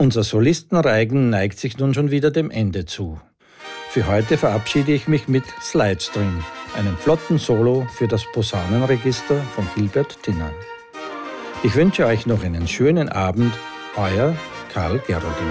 Unser Solistenreigen neigt sich nun schon wieder dem Ende zu. Für heute verabschiede ich mich mit Slidestream, einem flotten Solo für das Posaunenregister von Gilbert Tinner. Ich wünsche euch noch einen schönen Abend, euer Karl Geroldi.